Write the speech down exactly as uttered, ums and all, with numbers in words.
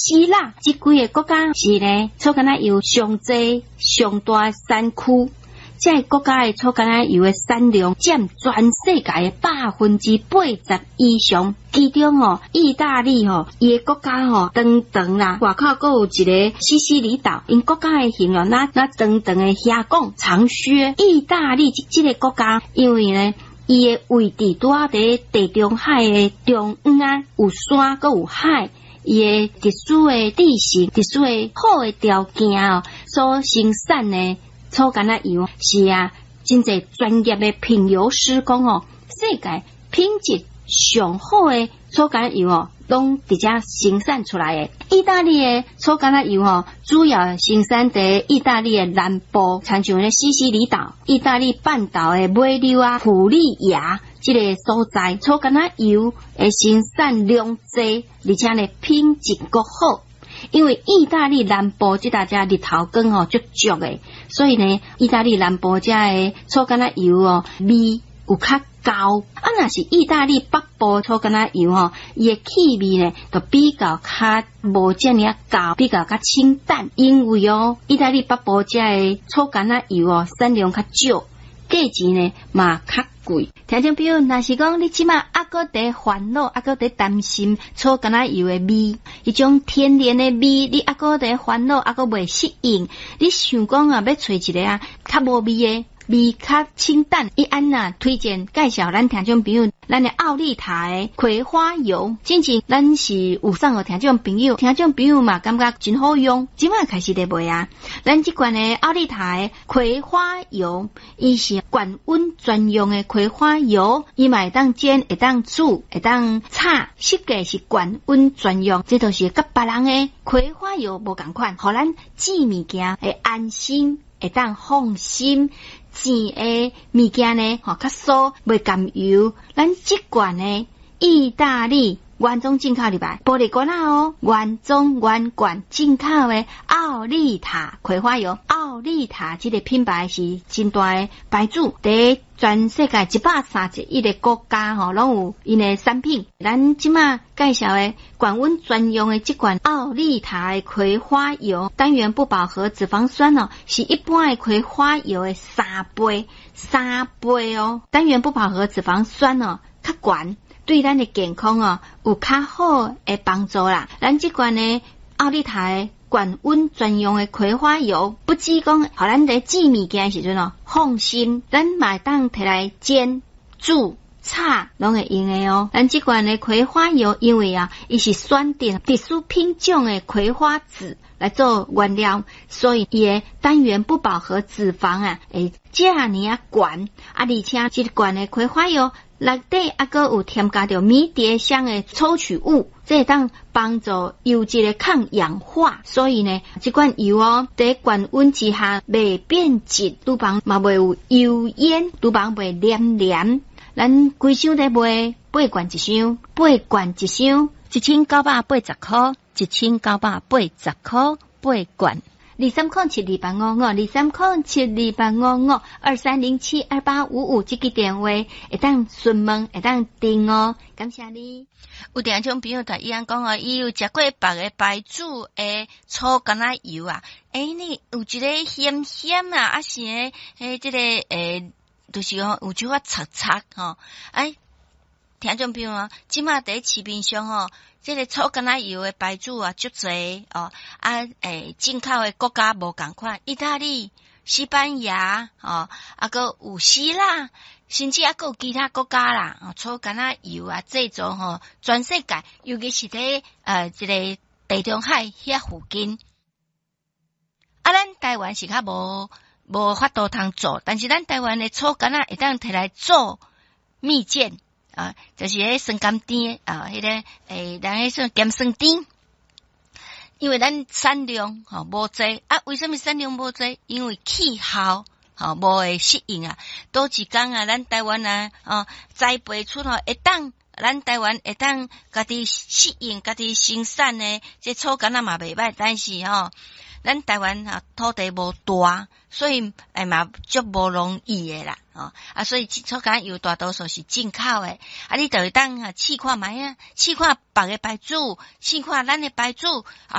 希腊，这几个国家是呢，草橄榄油上济上大产区。这个国家的草橄榄油的产量占全世界的百分之八十以上，其中哦，意大利哦，伊个国家哦，长长啦，外口还有一个西西里岛，因国家的形容那那长长的峡谷长靴。意大利这个国家，因为呢，伊的位置拄啊伫地中海的中央啊，有山，还有海。伊个特殊的地形、特殊的好的条件哦，所生产的草橄榄油是啊，真侪专业的品油师讲哦，世界品质上好的草橄榄油哦，拢直接生产出来的。意大利的草橄榄油哦，主要生产在意大利的南部，参像咧西西里岛、意大利半岛的尾流啊、普利亚这个所在，草橄榄油的生产量济，而且呢品质够好。因为意大利南部这大家日头光哦足足的，所以呢，意大利南部这的草橄榄油哦味有较高。啊，若是意大利北部草橄榄油哦，伊的气味呢就比较较无这么高，比较较清淡。因为哦，意大利北部这的草橄榄油哦产量较少，价钱呢嘛较贵。听众朋友，若是讲你即马还搁伫烦恼，还搁伫担心草橄榄油的味，迄种天然的味，你还搁伫烦恼，还搁未适应，你想讲啊，要找一个啊较无味的。味较清淡，伊安那推荐介绍咱听众朋友，咱的奥利塔的葵花油，真正咱是有送互听众朋友，听众朋友嘛感觉真好用，即马开始在卖啊。咱即款的奥利塔的葵花油，伊是高温专用的葵花油，伊嘛会当煎，会当煮，会当炒，设计是高温专用，这都是甲别人的葵花油无共款，互咱煮物件会安心，会当放心。煎的物件呢，吼较酥，袂甘油。咱即罐呢，意大利原装进口入来，玻璃罐啊哦，原装原罐进口的奥利塔葵花油。奥利塔这个品牌是真大的牌子，伫全世界一百三十一个国家吼，拢有因的产品。咱即马介绍的高温专用的这款奥利塔的葵花油，单元不饱和脂肪酸哦，是一般的葵花油的三倍，三倍哦。单元不饱和脂肪酸哦，较悬，对咱的健康哦有较好的帮助啦。咱这款呢奥利塔的高温专用的葵花油，不止讲，互咱在煮物件时阵哦放心，咱嘛当摕来煎、煮、炒，拢会用的哦。咱这款的葵花油，因为啊，伊是选定特殊品种的葵花籽来做原料，所以伊的单元不饱和脂肪啊，会这么啊悬啊，而且这罐的葵花油内底还佫有添加着迷迭香的抽取物，这会当帮助油质的抗氧化。所以呢，这款油哦，在高温之下袂变质，厨房嘛袂有油烟，厨房袂黏黏。咱规箱在卖八罐一箱，八罐一箱，一千九百八十块，一千九百八十块八罐。二三空七二八五五，二三空七二八五五，二三零七二八五五，这个电话会当询问，会当订哦。感谢你。有听众朋友在伊样讲哦，伊有食过别个牌子的草橄榄油啊，诶，呢有一个咸咸啊，啊是诶，诶，这个诶，就是讲有一块擦擦吼，哎。听众朋友啊，即马伫市面上吼，这个草橄榄油的牌子啊，足侪哦，啊诶，进口的国家无共款，意大利、西班牙哦，啊个有希腊，甚至啊个有其他国家啦，哦，草橄榄油啊，制作吼，全世界，尤其是伫呃这个地中海遐附近，啊，咱台湾是较无无法度通做，但是咱台湾的草橄榄会当摕来做蜜饯。啊，就是迄酸甘甜啊，迄、那个诶，人迄算咸酸甜。因为咱产量吼无济啊，为什么产量无济？因为气候吼无会适应啊。多一工啊，咱台湾啊，哦，栽培出吼会当，咱台湾会当家己适应，家己生产呢，这草橄榄嘛袂歹，但是吼、哦，咱台湾啊土地无大，所以诶嘛足无容易诶啦。哦，啊，所以草橄榄油大多数是进口的，啊，你就会当啊试看卖啊，试看别个牌子，试看咱的牌子，啊。